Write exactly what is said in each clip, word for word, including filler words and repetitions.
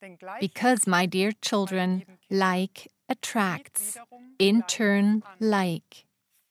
Because, my dear children, like attracts, in turn like.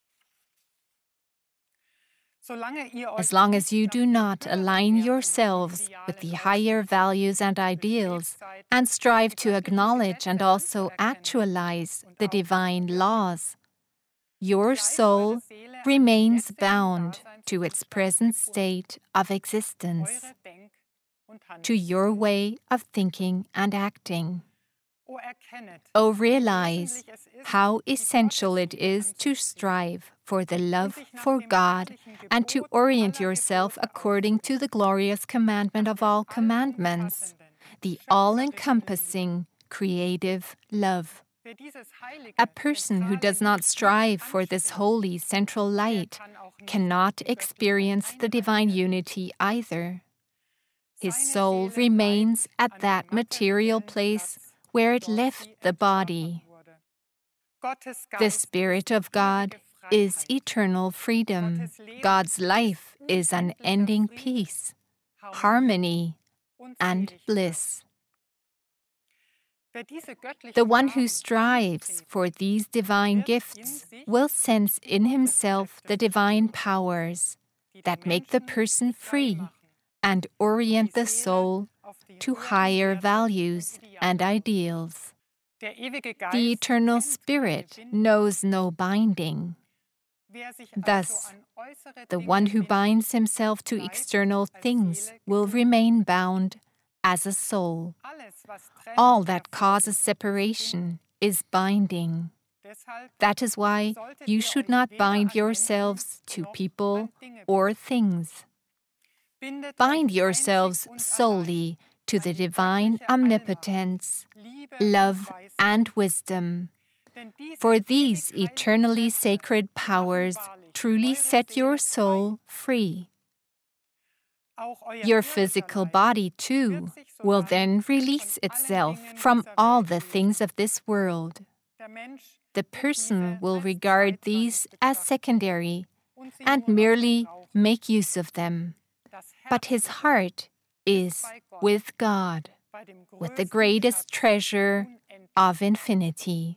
As long as you do not align yourselves with the higher values and ideals, and strive to acknowledge and also actualize the divine laws, your soul remains bound to its present state of existence, to your way of thinking and acting. Oh, realize how essential it is to strive for the love for God and to orient yourself according to the glorious commandment of all commandments, the all-encompassing creative love. A person who does not strive for this holy central light cannot experience the divine unity either. His soul remains at that material place where it left the body. The Spirit of God is eternal freedom. God's life is unending peace, harmony, and bliss. The one who strives for these divine gifts will sense in himself the divine powers that make the person free and orient the soul to higher values and ideals. The Eternal Spirit knows no binding. Thus, the one who binds himself to external things will remain bound as a soul. All that causes separation is binding. That is why you should not bind yourselves to people or things. Bind yourselves solely to the divine omnipotence, love, and wisdom. For these eternally sacred powers truly set your soul free. Your physical body, too, will then release itself from all the things of this world. The person will regard these as secondary and merely make use of them. But his heart is with God, with the greatest treasure of infinity.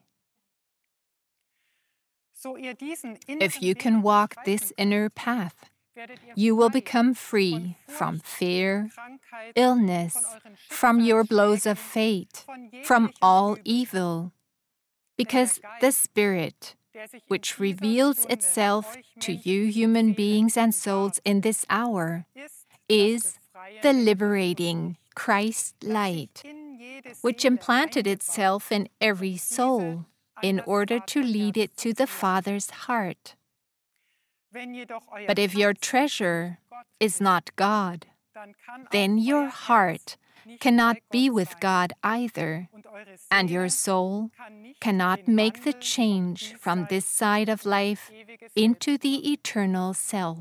If you can walk this inner path, you will become free from fear, illness, from your blows of fate, from all evil, because the Spirit, which reveals itself to you human beings and souls in this hour, is the liberating Christ light, which implanted itself in every soul in order to lead it to the Father's heart. But if your treasure is not God, then your heart cannot be with God either, and your soul cannot make the change from this side of life into the eternal self.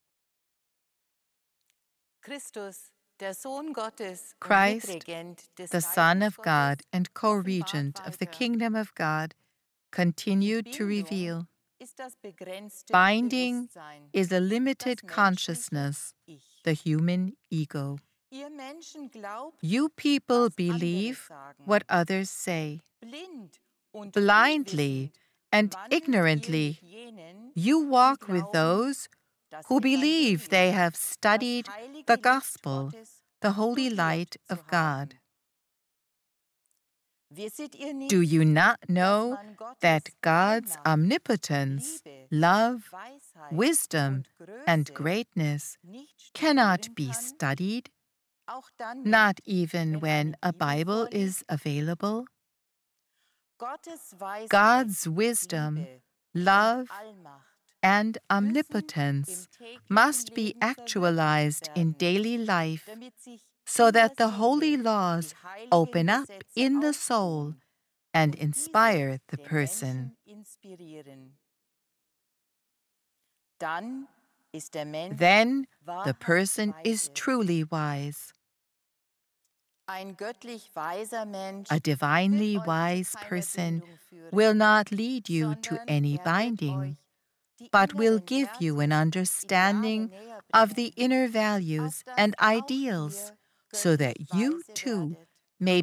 Christ, the Son of God and co-regent of the kingdom of God, continued to reveal. Binding is a limited consciousness, the human ego. You people believe what others say. Blindly and ignorantly, you walk with those who believe they have studied the gospel, the holy light of God. Do you not know that God's omnipotence, love, wisdom, and greatness cannot be studied, not even when a Bible is available? God's wisdom, love, and omnipotence must be actualized in daily life so that the holy laws open up in the soul and inspire the person. Then the person is truly wise. A divinely wise person will not lead you to any binding, but will give you an understanding of the inner values and ideals, so that you too